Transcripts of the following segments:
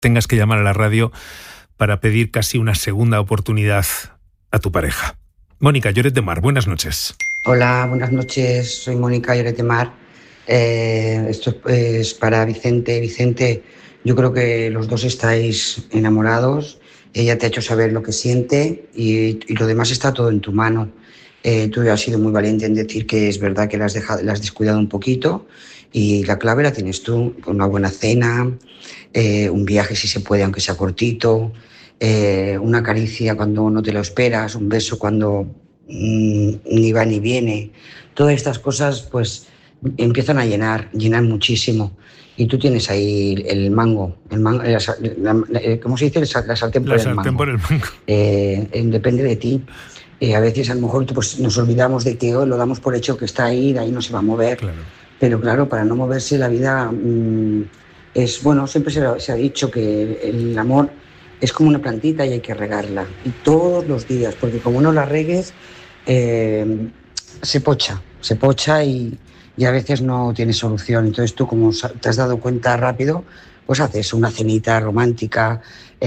tengas que llamar a la radio para pedir casi una segunda oportunidad a tu pareja. Mónica Lloret de Mar, buenas noches. Hola, buenas noches, soy Mónica Lloret de Mar. Esto es para Vicente. Vicente, yo creo que los dos estáis enamorados. Ella te ha hecho saber lo que siente y lo demás está todo en tu mano. Tú has sido muy valiente en decir que es verdad que la has descuidado un poquito y la clave la tienes tú, con una buena cena, un viaje si se puede, aunque sea cortito, una caricia cuando no te lo esperas, un beso cuando ni va ni viene. Todas estas cosas pues empiezan a llenar muchísimo. Y tú tienes ahí el mango, ¿cómo se dice? La sartén por el mango. Depende de ti. A veces a lo mejor pues, nos olvidamos de que lo damos por hecho que está ahí, de ahí no se va a mover. Claro. Pero claro, para no moverse la vida es, bueno, siempre se ha dicho que el amor es como una plantita y hay que regarla. Y todos los días, porque como no la regues, se pocha y a veces no tiene solución. Entonces tú, como te has dado cuenta rápido, pues haces una cenita romántica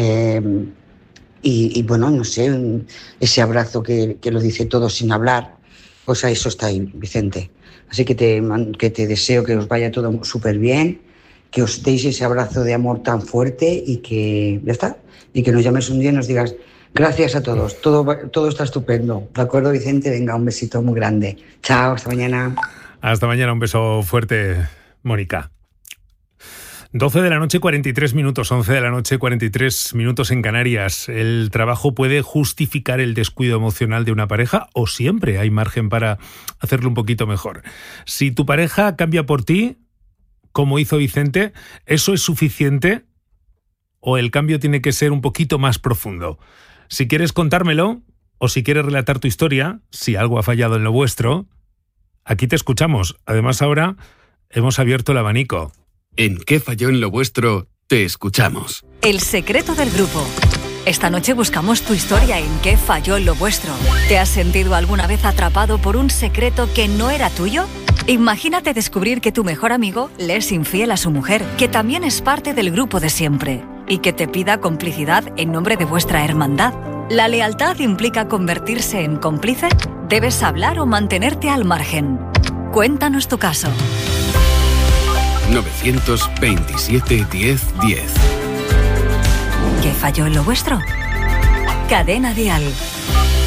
y bueno, no sé, ese abrazo que lo dice todo sin hablar, pues a eso está ahí, Vicente. Así que te deseo que os vaya todo súper bien, que os deis ese abrazo de amor tan fuerte y que ya está, y que nos llames un día y nos digas gracias a todos, todo está estupendo. ¿De acuerdo, Vicente? Venga, un besito muy grande. Chao, hasta mañana. Hasta mañana, un beso fuerte, Mónica. 12 de la noche, 43 minutos, 11 de la noche, 43 minutos en Canarias. ¿El trabajo puede justificar el descuido emocional de una pareja o siempre hay margen para hacerlo un poquito mejor? Si tu pareja cambia por ti, como hizo Vicente, ¿eso es suficiente o el cambio tiene que ser un poquito más profundo? Si quieres contármelo o si quieres relatar tu historia, si algo ha fallado en lo vuestro, aquí te escuchamos. Además, ahora hemos abierto el abanico. ¿En qué falló en lo vuestro? Te escuchamos. El secreto del grupo. Esta noche buscamos tu historia en qué falló en lo vuestro. ¿Te has sentido alguna vez atrapado por un secreto que no era tuyo? Imagínate descubrir que tu mejor amigo le es infiel a su mujer, que también es parte del grupo de siempre, y que te pida complicidad en nombre de vuestra hermandad. ¿La lealtad implica convertirse en cómplice? ¿Debes hablar o mantenerte al margen? Cuéntanos tu caso. 927 10 10. ¿Qué falló en lo vuestro? Cadena Dial.